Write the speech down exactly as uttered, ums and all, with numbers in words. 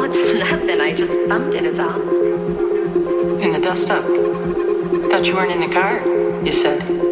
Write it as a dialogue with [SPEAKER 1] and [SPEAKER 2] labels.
[SPEAKER 1] Oh, it's nothing. I just bumped it is all.
[SPEAKER 2] In the dust-up. Thought you weren't in the car, you said.